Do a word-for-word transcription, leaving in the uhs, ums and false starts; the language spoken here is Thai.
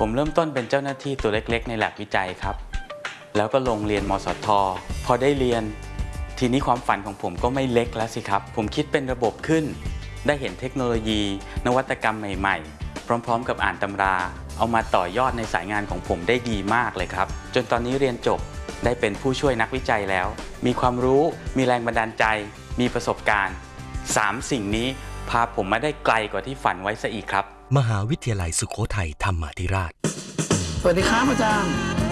ผมเริ่มต้นเป็นเจ้าหน้าที่ตัวเล็กๆในแลบวิจัยครับแล้วก็ลงเรียนมสท.พอได้เรียนทีนี้ความฝันของผมก็ไม่เล็กแล้วสิครับผมคิดเป็นระบบขึ้นได้เห็นเทคโนโลยีนวัตกรรมใหม่ๆพร้อมๆกับอ่านตำราเอามาต่อยอดในสายงานของผมได้ดีมากเลยครับจนตอนนี้เรียนจบได้เป็นผู้ช่วยนักวิจัยแล้วมีความรู้มีแรงบันดาลใจมีประสบการณ์สามสิ่งนี้พาผมมาได้ไกลกว่าที่ฝันไว้ซะอีกครับมหาวิทยาลัยสุโขทัยธรรมาธิราชสวัสดีครับอาจารย์